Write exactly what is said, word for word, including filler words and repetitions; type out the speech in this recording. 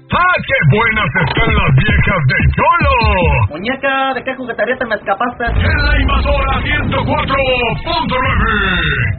¡Ah, qué buenas están las viejas del Cholo! Muñeca, ¿de qué juguetería te me escapaste? En la invasora ciento cuatro punto nueve.